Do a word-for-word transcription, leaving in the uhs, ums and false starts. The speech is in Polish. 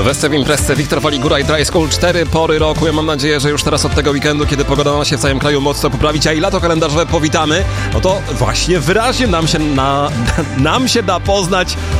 Wesce w imprezce, Wiktor Waligura i Dry School, cztery pory roku. Ja mam nadzieję, że już teraz od tego weekendu, kiedy pogoda ma się w całym kraju mocno poprawić, a i lato kalendarzowe powitamy, no to właśnie wyraźnie nam się, na, nam się da poznać